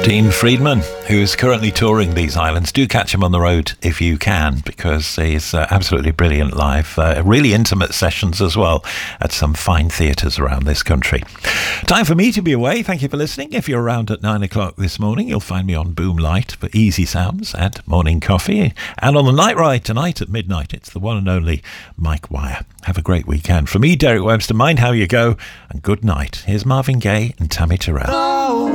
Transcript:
Dean Friedman, who is currently touring these islands. Do catch him on the road if you can, because he's absolutely brilliant live. Really intimate sessions as well at some fine theatres around this country. Time for me to be away. Thank you for listening. If you're around at 9 o'clock this morning, you'll find me on Boom Light for easy sounds and morning coffee. And on the night ride tonight at midnight, it's the one and only Mike Wire. Have a great weekend. From me, Derek Webster, mind how you go, and good night. Here's Marvin Gaye and Tammy Terrell.